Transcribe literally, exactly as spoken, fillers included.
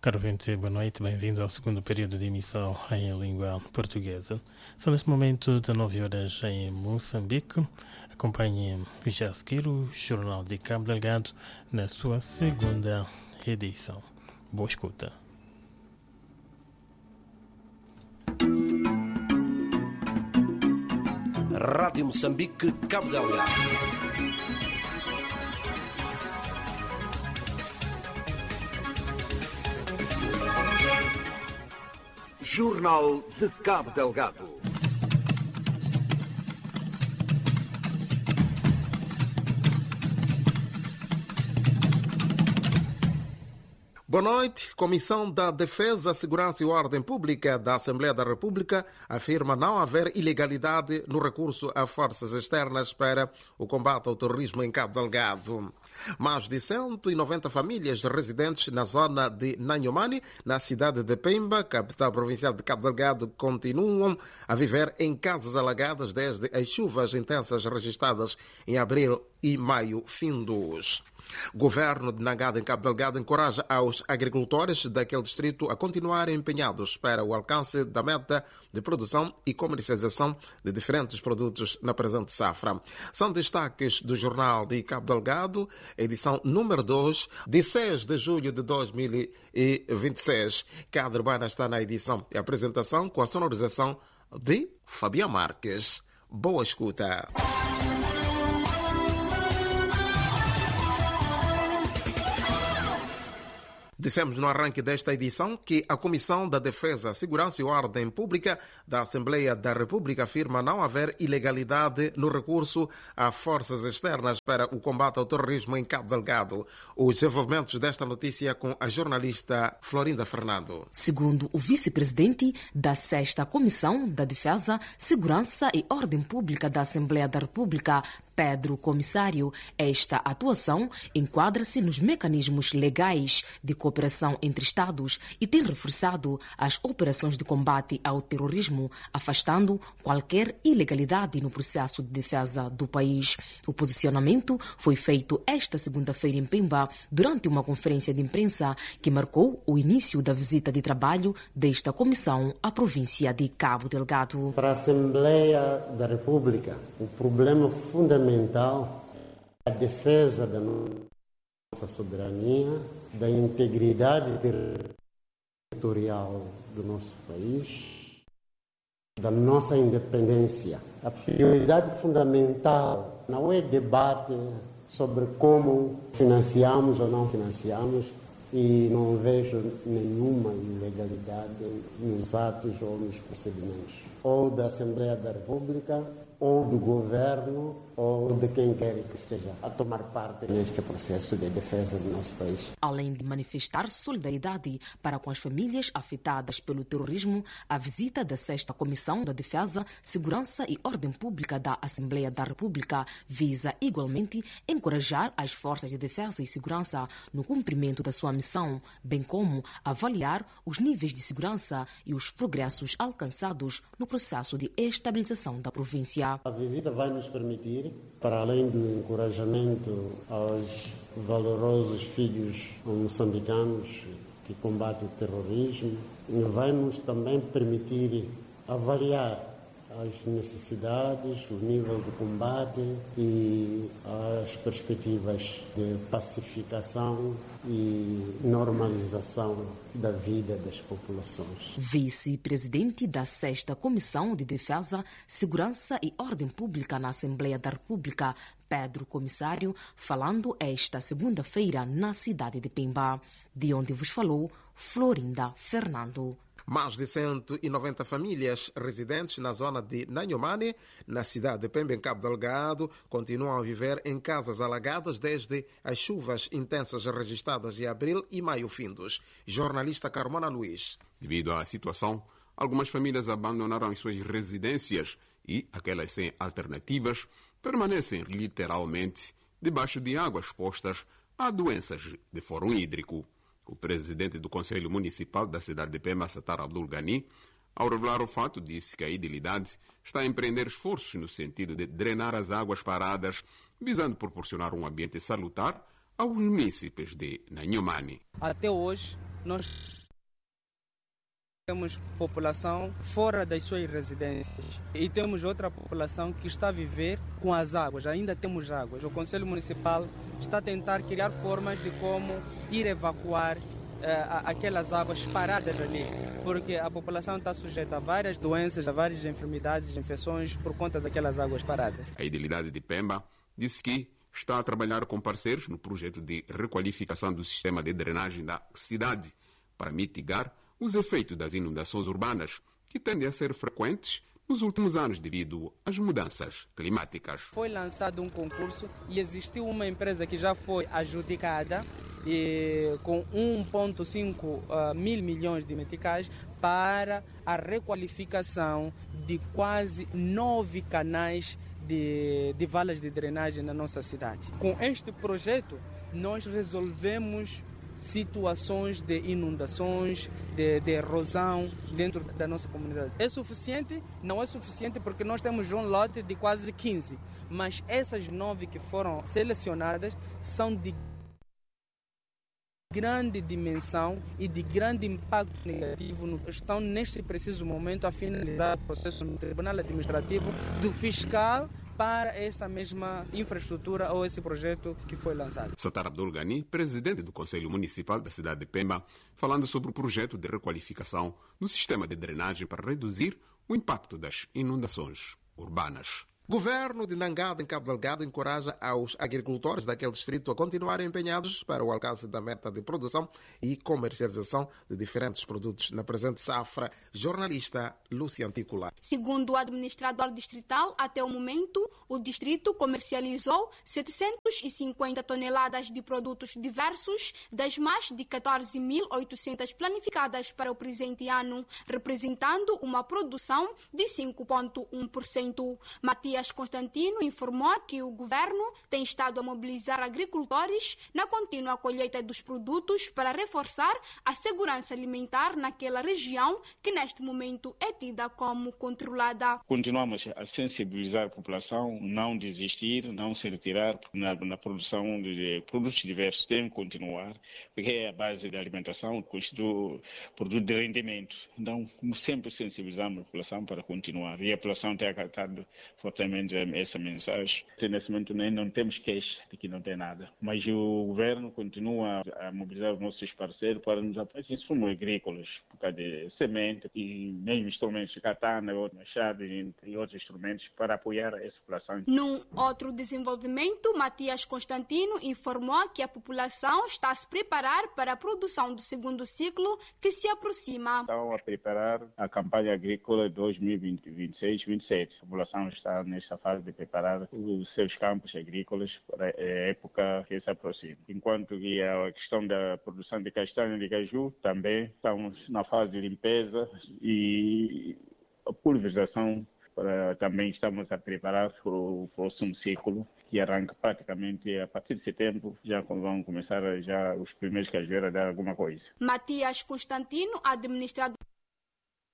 Caro ouvinte, boa noite, bem-vindo ao segundo período de emissão em língua portuguesa. São neste momento dezenove horas em Moçambique. Acompanhe já a seguir o Jornal de Cabo Delgado na sua segunda edição. Boa escuta. Rádio Moçambique, Cabo Delgado. Jornal de Cabo Delgado. Boa noite. Comissão da Defesa, Segurança e Ordem Pública da Assembleia da República afirma não haver ilegalidade no recurso a forças externas para o combate ao terrorismo em Cabo Delgado. Mais de cento e noventa famílias residentes na zona de Nanhomani, na cidade de Pemba, capital provincial de Cabo Delgado, continuam a viver em casas alagadas desde as chuvas intensas registradas em abril e maio findos. O governo de Nangada, em Cabo Delgado, encoraja aos agricultores daquele distrito a continuarem empenhados para o alcance da meta de produção e comercialização de diferentes produtos na presente safra. São destaques do Jornal de Cabo Delgado, edição número dois, de seis de julho de dois mil e vinte e seis. Cada urbana está na edição e apresentação com a sonorização de Fabiano Marques. Boa escuta. Dissemos no arranque desta edição que a Comissão da Defesa, Segurança e Ordem Pública da Assembleia da República afirma não haver ilegalidade no recurso a forças externas para o combate ao terrorismo em Cabo Delgado. Os desenvolvimentos desta notícia com a jornalista Florinda Fernando. Segundo o vice-presidente da sexta Comissão da Defesa, Segurança e Ordem Pública da Assembleia da República, Pedro Comissário, esta atuação enquadra-se nos mecanismos legais de cooperação entre Estados e tem reforçado as operações de combate ao terrorismo, afastando qualquer ilegalidade no processo de defesa do país. O posicionamento foi feito esta segunda-feira em Pemba, durante uma conferência de imprensa que marcou o início da visita de trabalho desta comissão à província de Cabo Delgado. Para a Assembleia da República, o problema fundamental a defesa da nossa soberania, da integridade territorial do nosso país, da nossa independência. A prioridade fundamental não é debate sobre como financiamos ou não financiamos, e não vejo nenhuma ilegalidade nos atos ou nos procedimentos, ou da Assembleia da República, ou do governo, ou de quem quer que esteja a tomar parte neste processo de defesa do nosso país. Além de manifestar solidariedade para com as famílias afetadas pelo terrorismo, a visita da sexta Comissão da Defesa, Segurança e Ordem Pública da Assembleia da República visa igualmente encorajar as forças de defesa e segurança no cumprimento da sua missão, bem como avaliar os níveis de segurança e os progressos alcançados no processo de estabilização da província. A visita vai nos permitir, para além do encorajamento aos valorosos filhos moçambicanos que combatem o terrorismo, vai nos também permitir avaliar as necessidades, o nível de combate e as perspectivas de pacificação e normalização da vida das populações. Vice-presidente da sexta Comissão de Defesa, Segurança e Ordem Pública na Assembleia da República, Pedro Comissário, falando esta segunda-feira na cidade de Pemba, de onde vos falou Florinda Fernando. Mais de cento e noventa famílias residentes na zona de Nanhomani, na cidade de Pemba, em Cabo Delgado, continuam a viver em casas alagadas desde as chuvas intensas registradas em abril e maio findos. Jornalista Carmona Luiz. Devido à situação, algumas famílias abandonaram as suas residências e aquelas sem alternativas permanecem literalmente debaixo de águas expostas a doenças de foro hídrico. O presidente do Conselho Municipal da cidade de Pemba, Satar Abdul Ghani, ao revelar o fato, disse que a idilidade está a empreender esforços no sentido de drenar as águas paradas, visando proporcionar um ambiente salutar aos munícipes de Nanhomani. Até hoje, nós temos população fora das suas residências e temos outra população que está a viver com as águas, ainda temos águas. O Conselho Municipal está a tentar criar formas de como ir evacuar uh, aquelas águas paradas ali, porque a população está sujeita a várias doenças, a várias enfermidades, infecções por conta daquelas águas paradas. A Idilidade de Pemba disse que está a trabalhar com parceiros no projeto de requalificação do sistema de drenagem da cidade para mitigar os efeitos das inundações urbanas, que tendem a ser frequentes nos últimos anos devido às mudanças climáticas. Foi lançado um concurso e existiu uma empresa que já foi adjudicada e, com um vírgula cinco uh, mil milhões de meticais para a requalificação de quase nove canais de, de valas de drenagem na nossa cidade. Com este projeto, nós resolvemos situações de inundações, de, de erosão dentro da nossa comunidade. É suficiente? Não é suficiente porque nós temos um lote de quase quinze, mas essas nove que foram selecionadas são de grande dimensão e de grande impacto negativo. Estão neste preciso momento a finalizar o processo no Tribunal Administrativo do Fiscal para essa mesma infraestrutura ou esse projeto que foi lançado. Sattar Abdul Ghani, presidente do Conselho Municipal da cidade de Pemba, falando sobre o projeto de requalificação do sistema de drenagem para reduzir o impacto das inundações urbanas. Governo de Nangada, em Cabo Delgado, encoraja os agricultores daquele distrito a continuarem empenhados para o alcance da meta de produção e comercialização de diferentes produtos na presente safra. Jornalista Lúcia Antícola. Segundo o administrador distrital, até o momento, o distrito comercializou setecentas e cinquenta toneladas de produtos diversos, das mais de catorze mil e oitocentas planificadas para o presente ano, representando uma produção de cinco vírgula um por cento. Matias Constantino informou que o governo tem estado a mobilizar agricultores na contínua colheita dos produtos para reforçar a segurança alimentar naquela região que neste momento é tida como controlada. Continuamos a sensibilizar a população, não desistir, não se retirar na, na produção de produtos diversos, tem que continuar, porque é a base da alimentação, constitui produto de rendimento. Então, sempre sensibilizamos a população para continuar e a população tem acatado fortemente essa mensagem. Nesse momento nem não temos queixa de que não tem nada, mas o governo continua a mobilizar os nossos parceiros para nos apoiar em insumos agrícolas, por causa de semente e mesmo instrumentos de katana, machado e outros instrumentos para apoiar essa população. Num outro desenvolvimento, Matias Constantino informou que a população está a se preparar para a produção do segundo ciclo que se aproxima. Estão a preparar a campanha agrícola dois mil e vinte, vinte e seis, vinte e sete. A população está nesta fase de preparar os seus campos agrícolas para a época que se aproxima. Enquanto que a questão da produção de castanha e de caju, também estamos na fase de limpeza e a pulverização, para, também estamos a preparar para o próximo ciclo, que arranca praticamente a partir de setembro, já vão começar já os primeiros cajueiros a dar alguma coisa. Matias Constantino, administrador